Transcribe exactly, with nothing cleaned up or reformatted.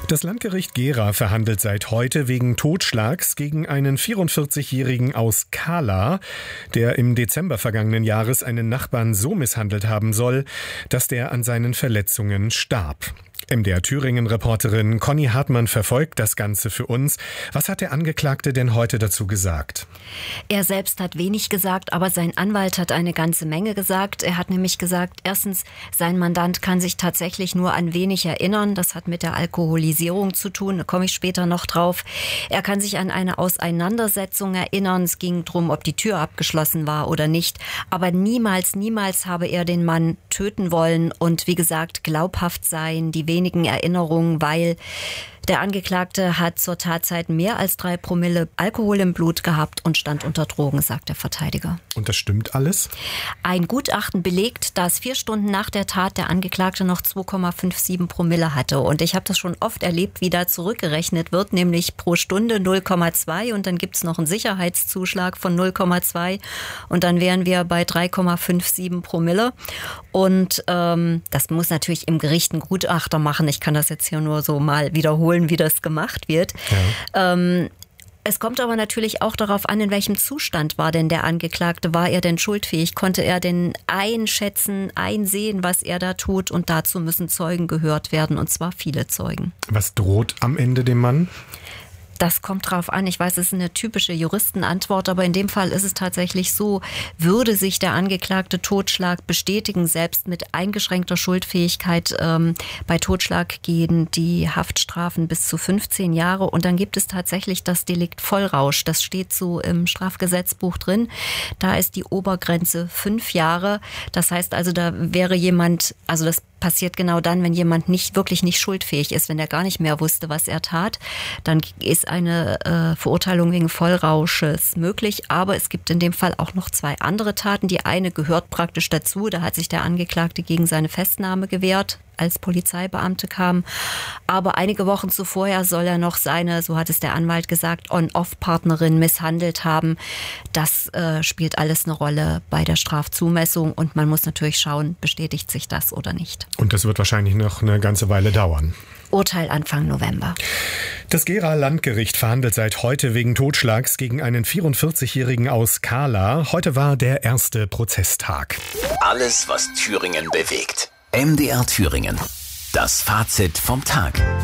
Das Landgericht Gera verhandelt seit heute wegen Totschlags gegen einen vierundvierzigjährigen aus Kahla, der im Dezember vergangenen Jahres einen Nachbarn so misshandelt haben soll, dass der an seinen Verletzungen starb. M D R Thüringen-Reporterin Conny Hartmann verfolgt das Ganze für uns. Was hat der Angeklagte denn heute dazu gesagt? Er selbst hat wenig gesagt, aber sein Anwalt hat eine ganze Menge gesagt. Er hat nämlich gesagt, erstens, sein Mandant kann sich tatsächlich nur an wenig erinnern. Das hat mit der Alkoholisierung zu tun, da komme ich später noch drauf. Er kann sich an eine Auseinandersetzung erinnern. Es ging darum, ob die Tür abgeschlossen war oder nicht. Aber niemals, niemals habe er den Mann töten wollen und wie gesagt, glaubhaft sein, die wenigen Erinnerungen, weil der Angeklagte hat zur Tatzeit mehr als drei Promille Alkohol im Blut gehabt und stand unter Drogen, sagt der Verteidiger. Und das stimmt alles? Ein Gutachten belegt, dass vier Stunden nach der Tat der Angeklagte noch zwei Komma siebenundfünfzig Promille hatte. Und ich habe das schon oft erlebt, wie da zurückgerechnet wird, nämlich pro Stunde null Komma zwei und dann gibt es noch einen Sicherheitszuschlag von null Komma zwei und dann wären wir bei drei Komma siebenundfünfzig Promille. Und ähm, das muss natürlich im Gericht ein Gutachter machen. Ich kann das jetzt hier nur so mal wiederholen, wie das gemacht wird. Ja. Ähm, es kommt aber natürlich auch darauf an, in welchem Zustand war denn der Angeklagte? War er denn schuldfähig? Konnte er denn einschätzen, einsehen, was er da tut? Und dazu müssen Zeugen gehört werden, und zwar viele Zeugen. Was droht am Ende dem Mann? Das kommt drauf an. Ich weiß, es ist eine typische Juristenantwort, aber in dem Fall ist es tatsächlich so, würde sich der angeklagte Totschlag bestätigen, selbst mit eingeschränkter Schuldfähigkeit, ähm, bei Totschlag gehen die Haftstrafen bis zu fünfzehn Jahre und dann gibt es tatsächlich das Delikt Vollrausch. Das steht so im Strafgesetzbuch drin. Da ist die Obergrenze fünf Jahre. Das heißt also, da wäre jemand, also das passiert genau dann, wenn jemand nicht wirklich nicht schuldfähig ist, wenn er gar nicht mehr wusste, was er tat, dann ist eine äh, Verurteilung wegen Vollrausches möglich. Aber es gibt in dem Fall auch noch zwei andere Taten. Die eine gehört praktisch dazu. Da hat sich der Angeklagte gegen seine Festnahme gewehrt, als Polizeibeamte kam. Aber einige Wochen zuvor soll er noch seine, so hat es der Anwalt gesagt, On-Off-Partnerin misshandelt haben. Das äh, spielt alles eine Rolle bei der Strafzumessung und man muss natürlich schauen, bestätigt sich das oder nicht. Und das wird wahrscheinlich noch eine ganze Weile dauern. Urteil Anfang November. Das Gera Landgericht verhandelt seit heute wegen Totschlags gegen einen vierundvierzigjährigen aus Kahla. Heute war der erste Prozesstag. Alles, was Thüringen bewegt. M D R Thüringen. Das Fazit vom Tag.